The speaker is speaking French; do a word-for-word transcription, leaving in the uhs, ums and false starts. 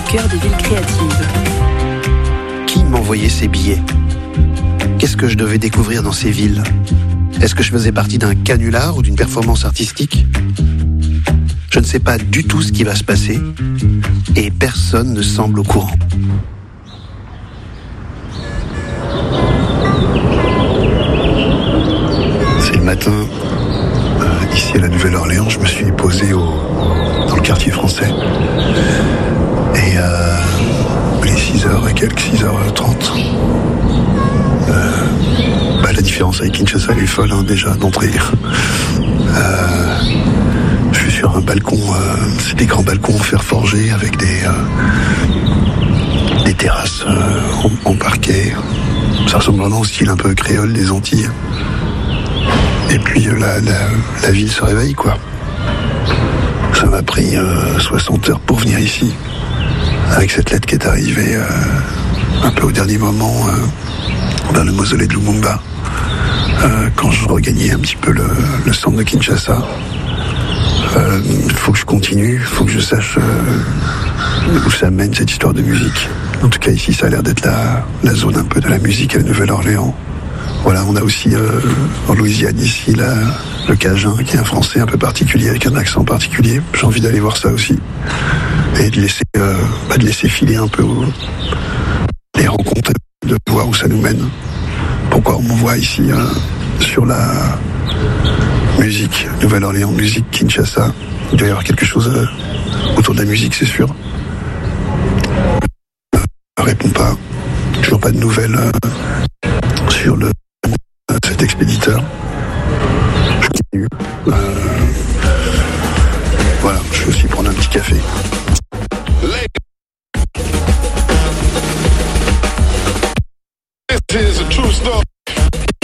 cœur des villes créatives. Qui m'envoyait ces billets ? Qu'est-ce que je devais découvrir dans ces villes ? Est-ce que je faisais partie d'un canular ou d'une performance artistique ? Je ne sais pas du tout ce qui va se passer et personne ne semble au courant. C'est le matin, euh, ici à la Nouvelle-Orléans, je me suis posé au, dans le quartier français. Et euh, il est six heures et quelques, six heures trente. Euh, bah, la différence avec Kinshasa, elle est folle, hein, déjà, d'entrée. Euh, je suis sur un balcon, euh, c'est des grands balcons en fer forgé avec des, euh, des terrasses euh, en, en parquet. Ça ressemble vraiment au style un peu créole des Antilles. Et puis euh, la, la, la ville se réveille, quoi. Ça m'a pris euh, soixante heures pour venir ici, avec cette lettre qui est arrivée euh, un peu au dernier moment euh, dans le mausolée de Lumumba, euh, quand je regagnais un petit peu le, le centre de Kinshasa. Il euh, faut que je continue, il faut que je sache euh, où ça mène cette histoire de musique. En tout cas ici ça a l'air d'être la, la zone un peu de la musique à la Nouvelle-Orléans. Voilà, on a aussi euh, en Louisiane ici la, le Cajun, qui est un français un peu particulier avec un accent particulier. J'ai envie d'aller voir ça aussi et de laisser, euh, bah, de laisser filer un peu les rencontres, de voir où ça nous mène. Pourquoi on m'envoie ici euh, sur la musique Nouvelle-Orléans, musique Kinshasa. Il doit y avoir quelque chose euh, autour de la musique, c'est sûr. Euh, ne répond pas. Toujours pas de nouvelles euh, sur le, euh, cet expéditeur. Je continue. Euh, voilà, je vais aussi prendre un petit café. This is a true story.